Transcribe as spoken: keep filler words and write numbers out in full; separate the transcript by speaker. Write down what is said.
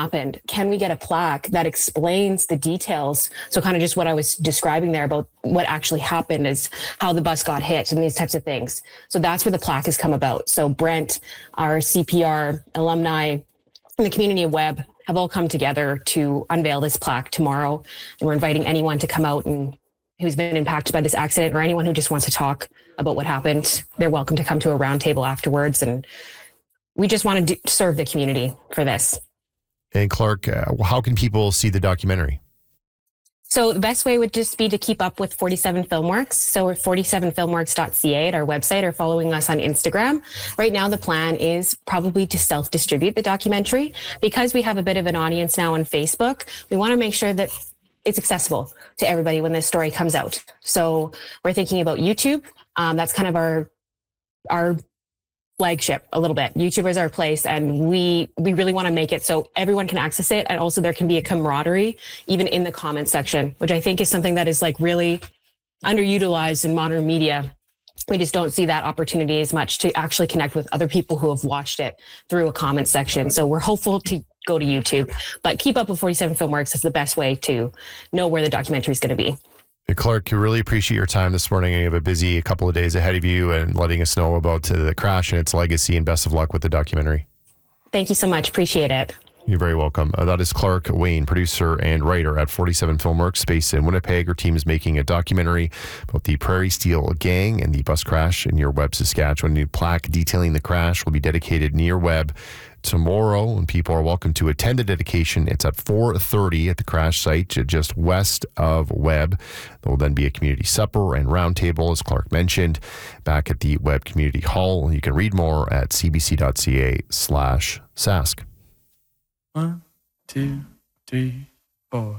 Speaker 1: happened? Can we get a plaque that explains the details? So kind of just what I was describing there about what actually happened is how the bus got hit and these types of things. So that's where the plaque has come about. So Brent, our C P R alumni, and the community of Webb have all come together to unveil this plaque tomorrow. And we're inviting anyone to come out and who's been impacted by this accident, or anyone who just wants to talk about what happened. They're welcome to come to a roundtable afterwards. And we just want to do, serve the community for this.
Speaker 2: And Clark, uh, how can people see the documentary?
Speaker 1: So the best way would just be to keep up with forty-seven Filmworks. So we're forty-seven filmworks dot c a at our website, or following us on Instagram. Right now, the plan is probably to self-distribute the documentary. Because we have a bit of an audience now on Facebook, we want to make sure that it's accessible to everybody when this story comes out. So we're thinking about YouTube. Um, that's kind of our, our flagship a little bit. YouTube is our place, and we we really want to make it so everyone can access it, and also there can be a camaraderie even in the comment section, which I think is something that is like really underutilized in modern media. We just don't see that opportunity as much to actually connect with other people who have watched it through a comment section. So we're hopeful to go to YouTube, but keep up with forty-seven Filmworks is the best way to know where the documentary is going to be.
Speaker 2: Hey, Clark, you really appreciate your time this morning. You have a busy couple of days ahead of you, and letting us know about uh, the crash and its legacy, and best of luck with the documentary.
Speaker 1: Thank you so much. Appreciate it.
Speaker 2: You're very welcome. Uh, that is Clark Wayne, producer and writer at forty-seven Filmworks, based in Winnipeg. Her team is making a documentary about the Prairie Steel Gang and the bus crash near Webb, Saskatchewan. A new plaque detailing the crash will be dedicated near Webb tomorrow, and people are welcome to attend the dedication. It's at four thirty at the crash site, just west of Webb. There will then be a community supper and roundtable, as Clark mentioned, back at the Webb Community Hall. You can read more at c b c dot c a slash sask.
Speaker 3: One, two, three, four.